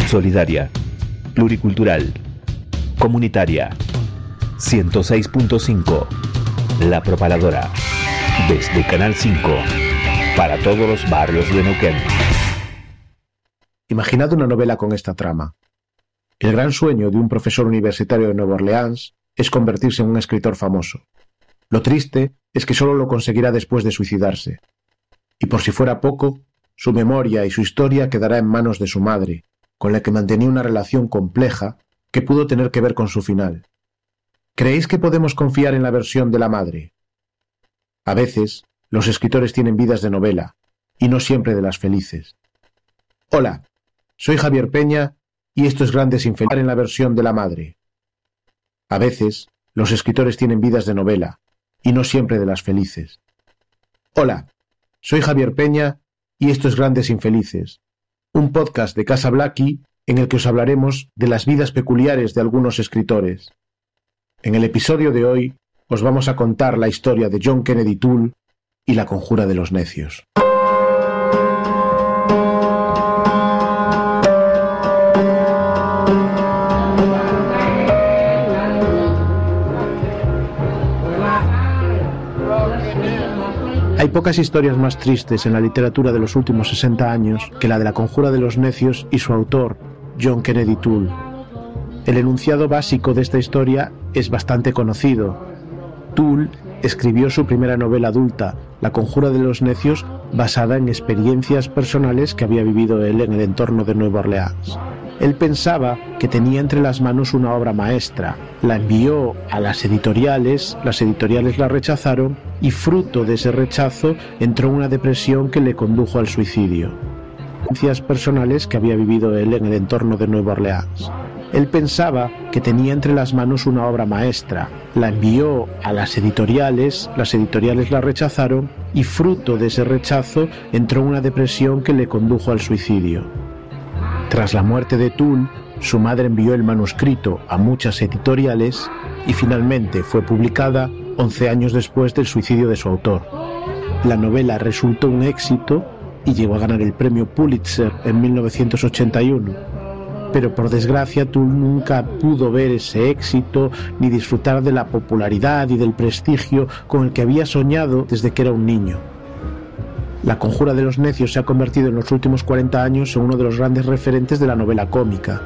solidaria, pluricultural, comunitaria. 106.5 La Propaladora. Desde Canal 5 para todos los barrios de Neuquén. Imaginad una novela con esta trama. El gran sueño de un profesor universitario de Nueva Orleans es convertirse en un escritor famoso. Lo triste es que solo lo conseguirá después de suicidarse. Y por si fuera poco, su memoria y su historia quedará en manos de su madre, con la que mantenía una relación compleja que pudo tener que ver con su final. ¿Creéis que podemos confiar en la versión de la madre? A veces, los escritores tienen vidas de novela, y no siempre de las felices. Hola, soy Javier Peña, y esto es Grandes Infelices en la versión de la madre. A veces, los escritores tienen vidas de novela, y no siempre de las felices. Hola, soy Javier Peña, y esto es Grandes Infelices, un podcast de Casa Blackie en el que os hablaremos de las vidas peculiares de algunos escritores. En el episodio de hoy os vamos a contar la historia de John Kennedy Toole y la conjura de los necios. Hay pocas historias más tristes en la literatura de los últimos 60 años que la de la conjura de los necios y su autor, John Kennedy Toole. El enunciado básico de esta historia es bastante conocido. Toole escribió su primera novela adulta, La conjura de los necios, basada en experiencias personales que había vivido él en el entorno de Nueva Orleans. Él pensaba que tenía entre las manos una obra maestra, la envió a las editoriales la rechazaron y fruto de ese rechazo entró en una depresión que le condujo al suicidio. Experiencias personales que había vivido él en el entorno de Nueva Orleans. Él pensaba que tenía entre las manos una obra maestra, la envió a las editoriales la rechazaron y fruto de ese rechazo entró en una depresión que le condujo al suicidio. Tras la muerte de Toole, su madre envió el manuscrito a muchas editoriales y finalmente fue publicada 11 años después del suicidio de su autor. La novela resultó un éxito y llegó a ganar el premio Pulitzer en 1981. Pero por desgracia Toole nunca pudo ver ese éxito ni disfrutar de la popularidad y del prestigio con el que había soñado desde que era un niño. La conjura de los necios se ha convertido en los últimos 40 años en uno de los grandes referentes de la novela cómica.